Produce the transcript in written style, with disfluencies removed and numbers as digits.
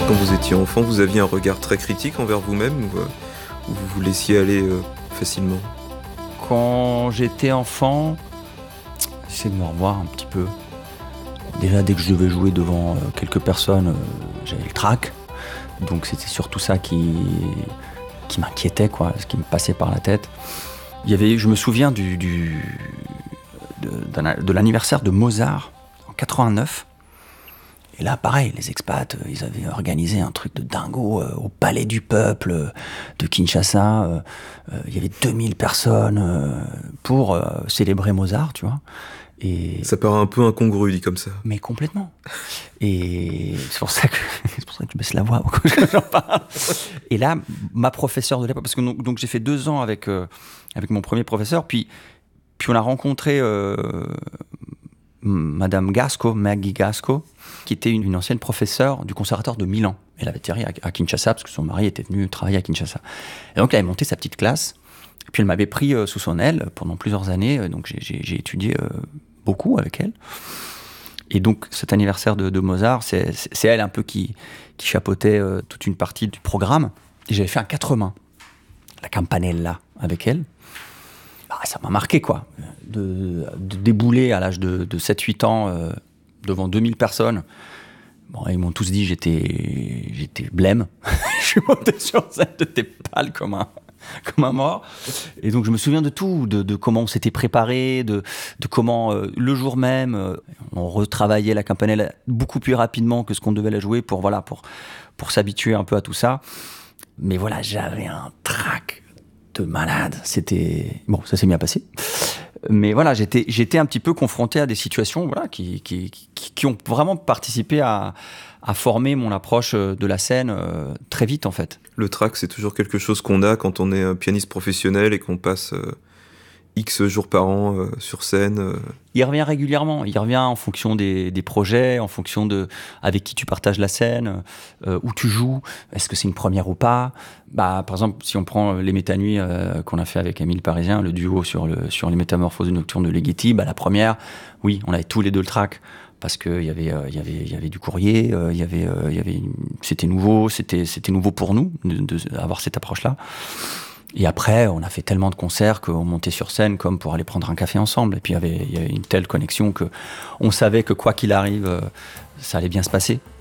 Quand vous étiez enfant, vous aviez un regard très critique envers vous-même ou vous vous laissiez aller facilement? Quand j'étais enfant, j'essaie de me revoir un petit peu. Déjà, dès que je devais jouer devant quelques personnes, j'avais le trac. Donc c'était surtout ça qui m'inquiétait, quoi, ce qui me passait par la tête. Je me souviens de l'anniversaire de Mozart en 89. Et là, pareil, les expats, ils avaient organisé un truc de dingo au Palais du Peuple de Kinshasa. Il y avait 2000 personnes pour célébrer Mozart, tu vois. Et ça paraît un peu incongru dit comme ça. Mais complètement. Et c'est pour ça que je baisse la voix quand j'en parle. Et là, ma professeure de l'époque, parce que donc j'ai fait 2 ans avec mon premier professeur, puis on a rencontré Madame Gasco, Maggie Gasco, qui était une ancienne professeure du conservatoire de Milan. Elle avait atterri à Kinshasa, parce que son mari était venu travailler à Kinshasa. Et donc, elle avait monté sa petite classe. Et puis, elle m'avait pris sous son aile pendant plusieurs années. Donc, j'ai étudié beaucoup avec elle. Et donc, cet anniversaire de Mozart, c'est elle un peu qui chapeautait toute une partie du programme. Et j'avais fait un 4 mains, la Campanella, avec elle. Ça m'a marqué, quoi, de débouler à l'âge de 7-8 ans devant 2000 personnes. Bon, ils m'ont tous dit j'étais blême. Je suis monté sur scène, j'étais pâle comme un mort. Et donc je me souviens de tout, de comment on s'était préparé, de comment le jour même on retravaillait la Campanella beaucoup plus rapidement que ce qu'on devait la jouer pour s'habituer un peu à tout ça. Mais voilà, j'avais un trac de malade. Bon, ça s'est bien passé. Mais voilà, j'étais un petit peu confronté à des situations, voilà, qui ont vraiment participé à former mon approche de la scène très vite, en fait. Le trac, c'est toujours quelque chose qu'on a quand on est un pianiste professionnel et qu'on passe X jours par an sur scène. Il revient régulièrement. Il revient en fonction des projets, en fonction de avec qui tu partages la scène, où tu joues, est-ce que c'est une première ou pas. Par exemple, si on prend les Métanuits qu'on a fait avec Émile Parisien, le duo sur les Métamorphoses nocturnes de Ligeti, la première, oui, on avait tous les deux le trac. Parce qu'il y avait du courrier, c'était nouveau pour nous d'avoir cette approche-là. Et après, on a fait tellement de concerts qu'on montait sur scène comme pour aller prendre un café ensemble. Et puis il y avait une telle connexion qu'on savait que quoi qu'il arrive, ça allait bien se passer.